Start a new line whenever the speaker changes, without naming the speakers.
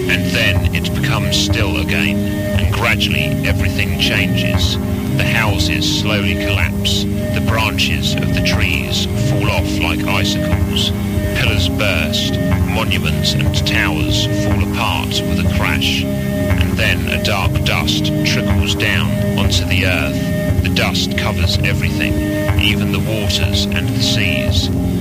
And then it becomes still again, and gradually everything changes. The houses slowly collapse, the branches of the trees fall off like icicles, pillars burst, monuments and towers fall apart with a crash, and then a dark dust trickles down onto the earth. The dust covers everything, even the waters and the seas.